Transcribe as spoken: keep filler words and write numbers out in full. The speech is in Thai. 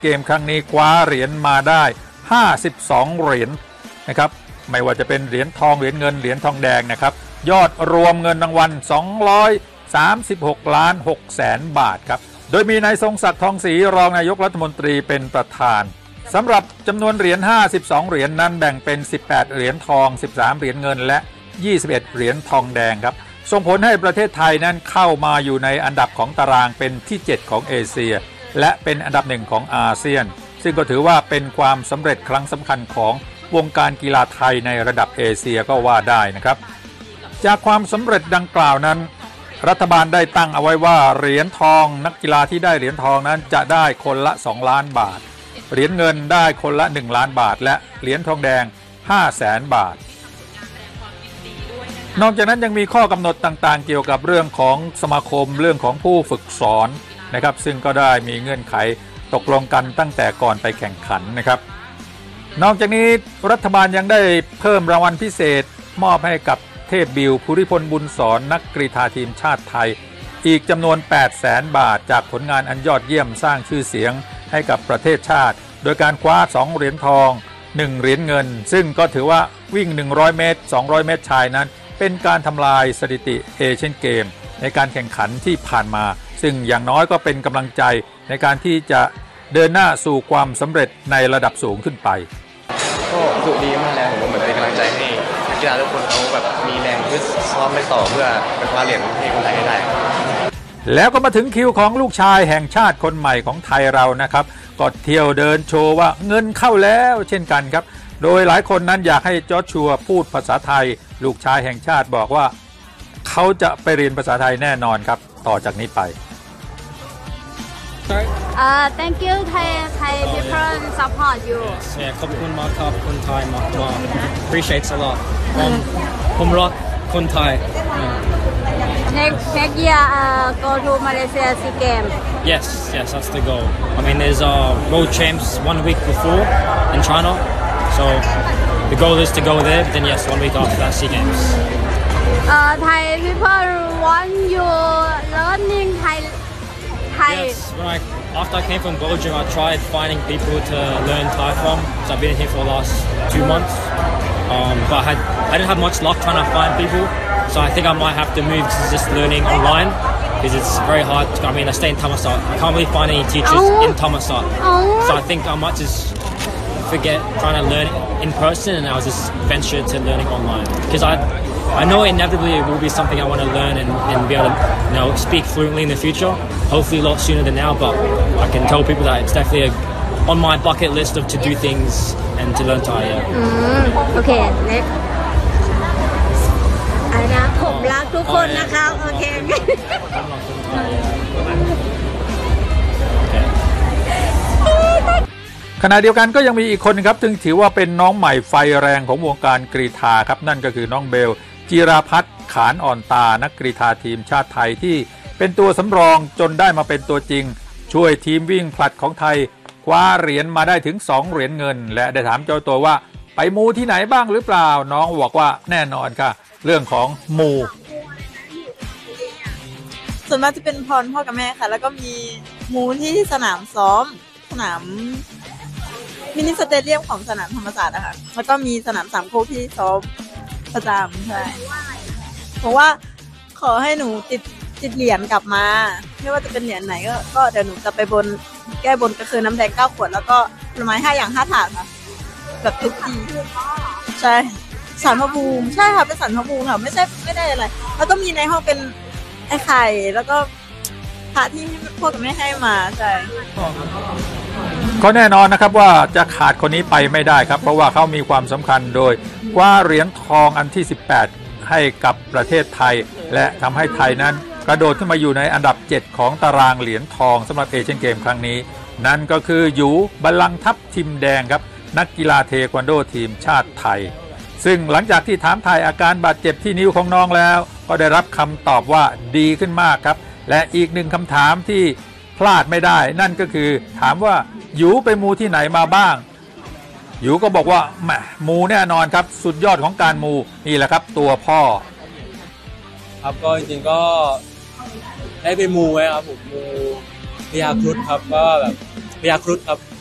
เกมครั้งนี้คว้าเหรียญมาได้ห้าสิบสองเหรียญนะครับไม่ว่าจะเป็นเหรียญทองเหรียญเงินเหรียญทองแดงนะครับยอดรวมเงินรางวัลสองร้อยสามสิบหกล้านหกแสนบาทครับโดยมีนายทรงศักดิ์ทองศรีรองนายกรัฐมนตรีเป็นประธานสำหรับจำนวนเหรียญห้าสิบสองเหรียญนั้นแบ่งเป็นสิบแปดเหรียญทองสิบสามเหรียญเงินและยี่สิบเอ็ดเหรียญทองแดงครับส่งผลให้ประเทศไทยนั้นเข้ามาอยู่ในอันดับของตารางเป็นที่เจ็ดของเอเชียและเป็นอันดับหนึ่งของอาเซียนซึ่งก็ถือว่าเป็นความสำเร็จครั้งสำคัญของวงการกีฬาไทยในระดับเอเชียก็ว่าได้นะครับจากความสำเร็จดังกล่าวนั้นรัฐบาลได้ตั้งเอาไว้ว่าเหรียญทองนักกีฬาที่ได้เหรียญทองนั้นจะได้คนละสองล้านบาทเหรียญเงินได้คนละหนึ่งล้านบาทและเหรียญทองแดงห้าแสนบาทนอกจากนั้นยังมีข้อกำหนดต่างๆเกี่ยวกับเรื่องของสมาคมเรื่องของผู้ฝึกสอนนะครับซึ่งก็ได้มีเงื่อนไขตกลงกันตั้งแต่ก่อนไปแข่งขันนะครับนอกจากนี้รัฐบาลยังได้เพิ่มรางวัลพิเศษมอบให้กับเทพบิวภูริพลบุญสอนนักกรีฑาทีมชาติไทยอีกจำนวน แปดแสนบาทจากผลงานอันยอดเยี่ยมสร้างชื่อเสียงให้กับประเทศชาติโดยการคว้าสองเหรียญทองหนึ่งเหรียญเงินซึ่งก็ถือว่าวิ่งหนึ่งร้อยเมตรสองร้อยเมตรชายนั้นเป็นการทำลายสถิติเอเชียนเกมในการแข่งขันที่ผ่านมาซึ่งอย่างน้อยก็เป็นกำลังใจในการที่จะเดินหน้าสู่ความสำเร็จในระดับสูงขึ้นไปก็สุดดีมากแล้วผมเหมือนเป็นกำลังใจให้นักกีฬาทุกคนเขาแบบมีแรงเพื่อซ้อมไปต่อเพื่อไปคว้าเหรียญให้คนไทยให้ได้แล้วก็มาถึงคิวของลูกชายแห่งชาติคนใหม่ของไทยเรานะครับก็เที่ยวเดินโชว์ว่าเงินเข้าแล้วเช่นกันครับโดยหลายคนนั้นอยากให้จอร์จชัวพูดภาษาไทยลูกชายแห่งชาติบอกว่าเขาจะไปเรียนภาษาไทยแน่นอนครับต่อจากนี้ไป Uh, thank you Thai Thai people support you. Yeah, ขอบคุณมากครับคนไทยมากมาก appreciate a lot. ผมผมรักคนไทย Next next year, uh, go to Malaysia SEA Games. Yes, yes, that's the goal. I mean, there's uh, world champs one week before in China, so the goal is to go there. But then yes, one week after that SEA Games. Uh, Thai people want you learning Thai. Thai. Yes, when I after I came from Belgium, I tried finding people to learn Thai from. So I've been here for the last two months, um, but I had I didn't have much luck trying to find people. So I think I might have to move to just learning online because it's very hard. To, I mean, I stay in Thammasat. I can't really find any teachers oh. in Thammasat. Oh. So I think I might just forget trying to learn in person and I'll just venture to learning online because I I know inevitably it will be something I want to learn and, and be able to you know speak fluently in the future. Hopefully a lot sooner than now, but I can tell people that it's definitely a, on my bucket list of to do things and to learn Thai. Yeah. Mm, okay, next. อะไรนะผมรักทุกคนนะคะโอเคขณะเดียวกันก็ยังมีอีกคนครับซึ่งถือว่าเป็นน้องใหม่ไฟแรงของวงการกรีฑาครับนั่นก็คือน้องเบลจิราพัฒน์ขานอ่อนตานักกรีฑาทีมชาติไทยที่เป็นตัวสำรองจนได้มาเป็นตัวจริงช่วยทีมวิ่งผลัดของไทยคว้าเหรียญมาได้ถึงสองเหรียญเงินและได้ถามเจ้าตัวว่าไปมูที่ไหนบ้างหรือเปล่าน้องบอกว่าแน่นอนค่ะเรื่องของมูส่วนมากจะเป็นพรพ่อกับแม่ค่ะแล้วก็มีมูที่สนามซ้อมสนามมินิสเตเดียมของสนามธรรมศาสตร์นะคะแล้วก็มีสนามสามโคกที่ซ้อมประจำใช่เพราะว่าขอให้หนูติดติดเหรียญกลับมาไม่ว่าจะเป็นเหรียญไหนก็ก็เดี๋ยวหนูจะไปบนแก้บนก็คือน้ำแดงเก้าขวดแล้วก็ผลไม้ห้าอย่างห้าถาดค่ะแบบทุกทีใช่สารพระภูมิใช่ค่ะเป็นสารพระภูมิค่ะไม่ใช่ไม่ได้อะไรแล้วก็มีในห้องเป็นไอ้ไข่แล้วก็พระที่พ่อกับแม่ให้มาใช่ก็แน่นอนนะครับว่าจะขาดคนนี้ไปไม่ได้ครับเพราะว่าเขามีความสำคัญโดยคว้าเหรียญทองอันที่สิบแปดให้กับประเทศไทยและทำให้ไทยนั้นกระโดดขึ้นมาอยู่ในอันดับเจ็ดของตารางเหรียญทองสำหรับเอเชียนเกมครั้งนี้นั่นก็คือหยูบัลลังก์ทัพทิมแดงครับนักกีฬาเทควันโดทีมชาติไทยซึ่งหลังจากที่ถามถ่ายอาการบาดเจ็บที่นิ้วของน้องแล้วก็ได้รับคำตอบว่าดีขึ้นมากครับและอีกหนึ่งคำถามที่พลาดไม่ได้นั่นก็คือถามว่าหยูไปมูที่ไหนมาบ้างหยูก็บอกว่าแหมมูแน่นอนครับสุดยอดของการมูนี่แหละครับตัวพ่อครับก็จริงๆก็ได้ไปมูไว้ครับผมมูพญาครุฑครับก็แบบพยาครุฑครับ